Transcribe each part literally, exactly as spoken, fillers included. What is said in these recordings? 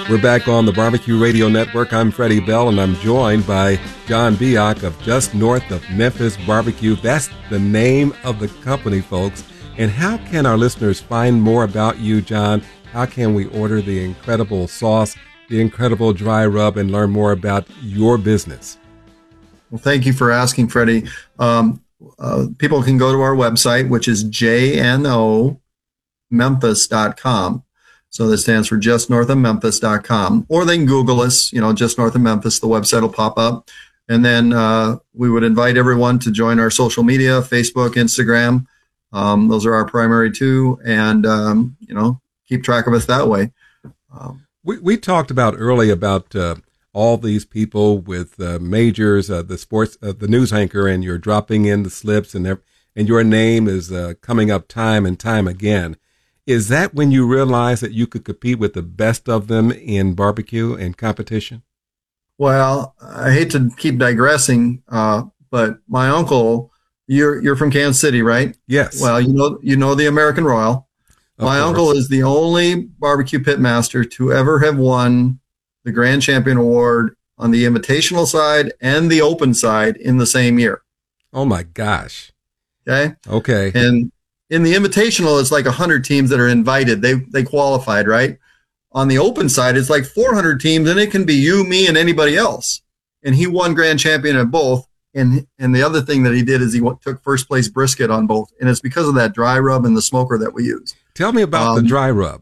We're back on the Barbecue Radio Network. I'm Freddie Bell, and I'm joined by John Biak of Just North of Memphis Barbecue. That's the name of the company, folks. And how can our listeners find more about you, John? How can we order the incredible sauce, the incredible dry rub, and learn more about your business? Well, thank you for asking, Freddie. Um, uh, people can go to our website, which is J N O Memphis dot com. So that stands for just north of memphis dot com. Or they can Google us, you know, Just North of Memphis. The website will pop up. And then uh, we would invite everyone to join our social media, Facebook, Instagram. Um, those are our primary two. And, um, you know, keep track of us that way. Um, we, we talked about early about uh, all these people with uh, majors, uh, the sports, uh, the news anchor, and you're dropping in the slips, and, and your name is uh, coming up time and time again. Is that when you realized that you could compete with the best of them in barbecue and competition? Well, I hate to keep digressing, uh, but my uncle, you're you're from Kansas City, right? Yes. Well, you know you know the American Royal. Of my course. uncle is the only barbecue pitmaster to ever have won the Grand Champion Award on the invitational side and the open side in the same year. Oh my gosh. Okay. Okay. And in the invitational, it's like one hundred teams that are invited. They they qualified, right? On the open side, it's like four hundred teams, and it can be you, me, and anybody else. And he won grand champion at both. And and the other thing that he did is he went, took first place brisket on both. And it's because of that dry rub and the smoker that we use. Tell me about um, the dry rub.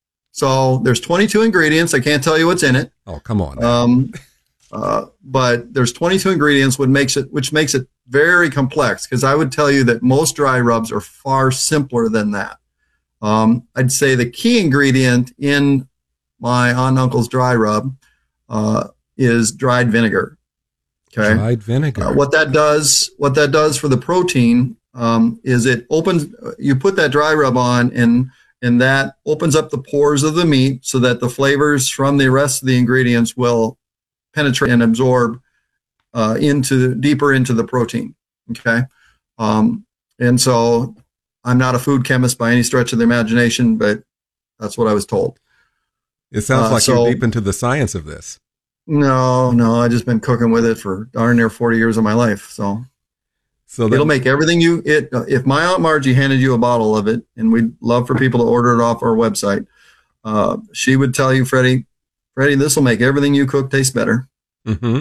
So there's twenty-two ingredients. I can't tell you what's in it. Oh, come on. Um, uh, but there's twenty-two ingredients, which makes it which makes it very complex, because I would tell you that most dry rubs are far simpler than that. Um, I'd say the key ingredient in my Aunt and Uncle's dry rub uh, is dried vinegar. Okay, dried vinegar. Uh, what that does, what that does for the protein um, is it opens. You put that dry rub on, and and that opens up the pores of the meat so that the flavors from the rest of the ingredients will penetrate and absorb uh, into deeper into the protein. Okay, um, and so I'm not a food chemist by any stretch of the imagination, but that's what I was told. It sounds Uh, like so- you're deep into the science of this. No, no, I just been cooking with it for darn near forty years of my life. So So it'll that, make everything you, it, if my Aunt Margie handed you a bottle of it, and we'd love for people to order it off our website, uh, she would tell you, Freddie, Freddie, this will make everything you cook taste better. mm-hmm.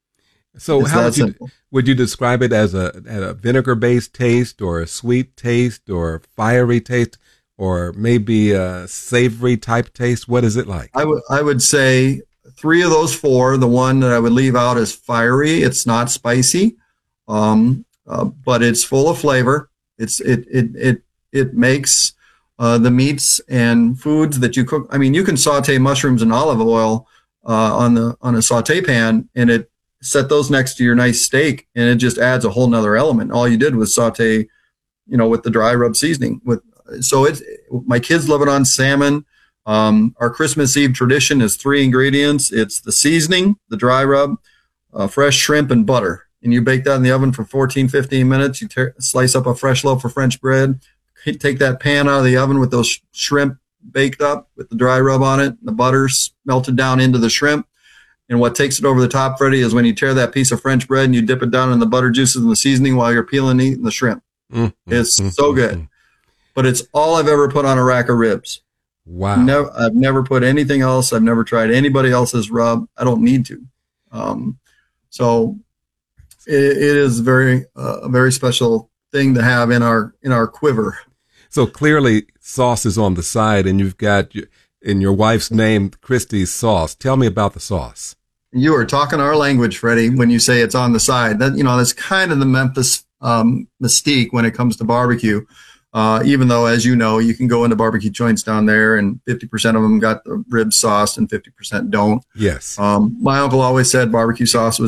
So It's how that would you, simple. would you describe it as a, as a vinegar-based taste, or a sweet taste, or fiery taste, or maybe a savory type taste? What is it like? I would, I would say three of those four. The one that I would leave out is fiery. It's not spicy, um, uh, but it's full of flavor. It's it it it it makes uh, the meats and foods that you cook. I mean, you can saute mushrooms in olive oil uh, on the on a saute pan, and it set those next to your nice steak, and it just adds a whole nother element. All you did was saute, you know, with the dry rub seasoning. With so it's my kids love it on salmon. Um, our Christmas Eve tradition is three ingredients. It's the seasoning, the dry rub, uh, fresh shrimp, and butter. And you bake that in the oven for fourteen, fifteen minutes. You tear, slice up a fresh loaf of French bread, take that pan out of the oven with those sh- shrimp baked up with the dry rub on it, the butter's melted down into the shrimp. And what takes it over the top, Freddie, is when you tear that piece of French bread and you dip it down in the butter juices and the seasoning while you're peeling and eating the shrimp. Mm-hmm. It's so good. But it's all I've ever put on a rack of ribs. Wow. Never, I've never put anything else. I've never tried anybody else's rub. I don't need to. Um, so it, it is very uh, a very special thing to have in our in our quiver. So clearly sauce is on the side, and you've got your, in your wife's name, Christie's sauce. Tell me about the sauce. You are talking our language, Freddie, when you say it's on the side. That, you know, that's kind of the Memphis um, mystique when it comes to barbecue. Uh, even though, as you know, you can go into barbecue joints down there and fifty percent of them got the rib sauce and fifty percent don't. Yes. Um, my uncle always said barbecue sauce was